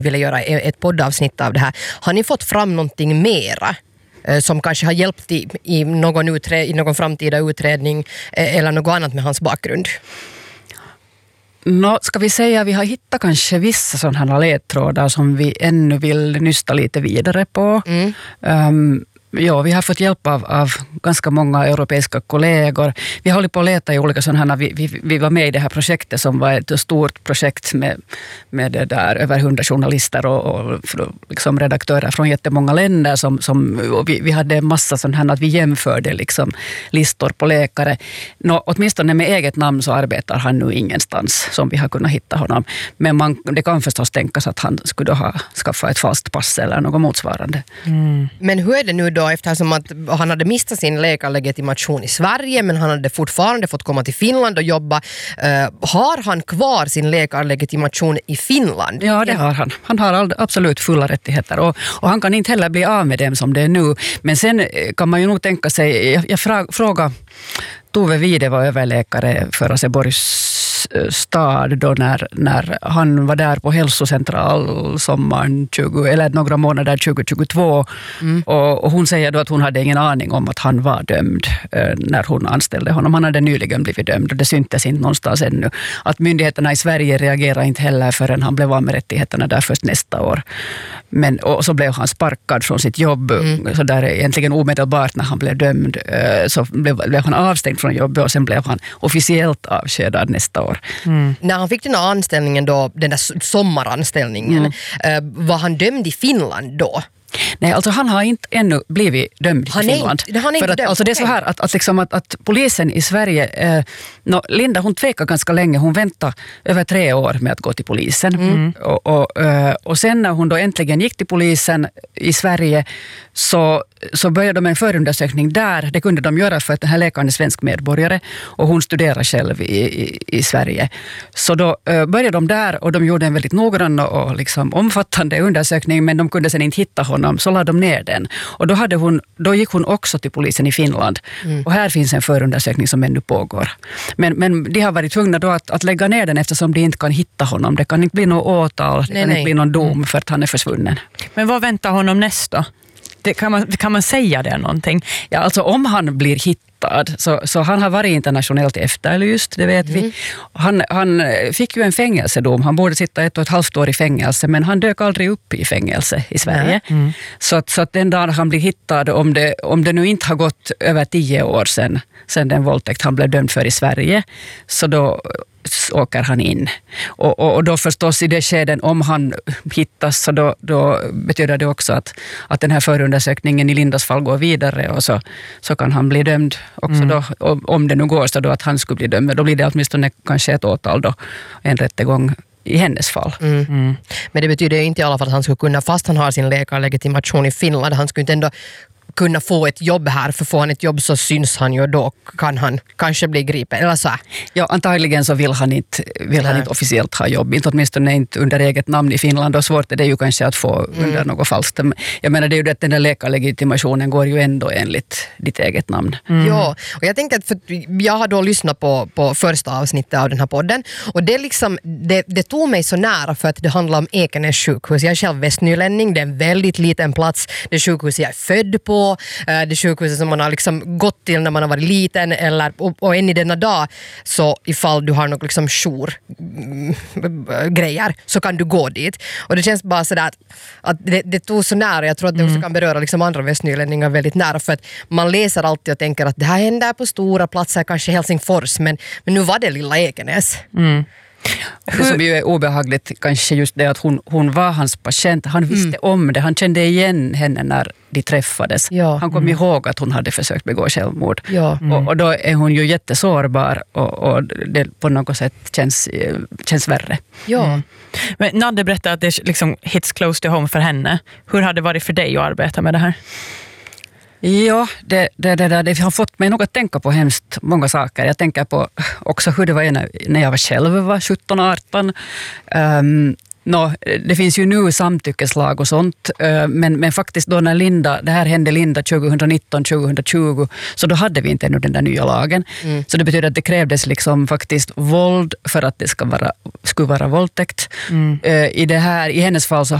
ville göra ett poddavsnitt av det här. Har ni fått fram någonting mera som kanske har hjälpt i någon framtida utredning eller något annat med hans bakgrund? Ska vi säga att vi har hittat kanske vissa sådana ledtrådar som vi ännu vill nysta lite vidare på. Ja, vi har fått hjälp av ganska många europeiska kollegor. Vi har hållit på att leta i olika sådana här, vi var med i det här projektet som var ett stort projekt med det där över 100 journalister och liksom redaktörer från jättemånga länder och vi hade en massa sådana här att vi jämförde liksom listor på läkare. Åtminstone med eget namn så arbetar han nu ingenstans som vi har kunnat hitta honom. Men det kan förstås tänkas att han skulle ha skaffat ett fast pass eller något motsvarande. Men hur är det nu då, eftersom att han hade mistat sin läkarlegitimation i Sverige men han hade fortfarande fått komma till Finland och jobba. Har han kvar sin läkarlegitimation i Finland? Ja, det har han. Han har absolut fulla rättigheter och han kan inte heller bli av med dem som det är nu. Men sen kan man ju nog tänka sig, jag frågar Tove Wide var överläkare för Raseborgs stad då när han var där på hälsocentral sommaren eller några månader 2022 och hon säger då att hon hade ingen aning om att han var dömd när hon anställde honom. Han hade nyligen blivit dömd och det syntes inte någonstans ännu. Att myndigheterna i Sverige reagerar inte heller förrän han blev av med rättigheterna där först nästa år. Och så blev han sparkad från sitt jobb så där egentligen omedelbart när han blev dömd så blev han avstängd från jobbet och sen blev han officiellt avskedad nästa år. När han fick den här anställningen då, den där sommaranställningen, var han dömd i Finland då? Nej, alltså han har inte ännu blivit dömd i Finland. Alltså det är så här att polisen i Sverige, Linda hon tvekade ganska länge, hon väntade över 3 år med att gå till polisen. Och sen när hon då äntligen gick till polisen i Sverige så började de en förundersökning där. Det kunde de göra för att den här läkaren är svensk medborgare och hon studerar själv i Sverige. Så då började de där och de gjorde en väldigt noggrann och liksom omfattande undersökning men de kunde sen inte hitta honom, så lade de ner den. Och då gick hon också till polisen i Finland. Och här finns en förundersökning som ännu pågår. Men de har varit tvungna då att lägga ner den eftersom de inte kan hitta honom. Det kan inte bli något åtal, det kan inte bli någon dom för att han är försvunnen. Men vad väntar honom nästa? Kan man säga det någonting? Ja, alltså om han blir hittad så han har varit internationellt efterlyst, det vet vi. Han fick ju en fängelsedom, han borde sitta 1,5 år i fängelse men han dök aldrig upp i fängelse i Sverige. Så att den dagen han blir hittad, om det nu inte har gått över 10 år sedan den våldtäkt han blev dömd för i Sverige, så då åker han in. Och då förstås i det skeden om han hittas så då betyder det också att den här förundersökningen i Lindas fall går vidare och så kan han bli dömd också då, om det nu går så då att han skulle bli dömd. Då blir det åtminstone kanske ett åtal då, en rättegång i hennes fall. Men det betyder ju inte i alla fall att han skulle kunna, fast han har sin läkarlegitimation i Finland, han skulle inte ändå kunna få ett jobb här, för får han ett jobb så syns han ju och då kan han kanske bli gripen eller så. Ja, antagligen så vill han inte officiellt ha jobb, inte åtminstone inte under eget namn i Finland och svårt är det ju kanske att få under något falskt. Jag menar det är ju det att den där läkarlegitimationen går ju ändå enligt ditt eget namn. Ja, och jag tänker att för jag har då lyssnat på första avsnittet av den här podden och det liksom det tog mig så nära för att det handlar om Ekenäs sjukhus. Jag är själv västnylänning, det är en väldigt liten plats, det sjukhus jag är född på, det sjukhuset som man har liksom gått till när man har varit liten och än i denna dag så ifall du har något liksom grejer så kan du gå dit. Och det känns bara sådär att det tog så nära. Jag tror att det också kan beröra liksom andra västnylänningar väldigt nära för att man läser alltid och tänker att det här händer på stora platser, kanske Helsingfors, men nu var det lilla Ekenäs. Det som ju är obehagligt kanske just det att hon var hans patient. Han visste om det. Han kände igen henne när de träffades. Ja. Han kom ihåg att hon hade försökt begå självmord. Ja. Och då är hon ju jättesårbar och det på något sätt känns värre. Ja. Men Nadde berättade att det liksom hits close to home för henne. Hur har det varit för dig att arbeta med det här? Ja, det har fått mig nog att tänka på hemskt många saker. Jag tänker på också hur det var när jag själv var 17-18. Det finns ju nu samtyckeslag och sånt, men faktiskt då när det här hände Linda 2019-2020, så då hade vi inte ännu den där nya lagen. Så det betyder att det krävdes liksom faktiskt våld för att det skulle vara våldtäkt. I hennes fall så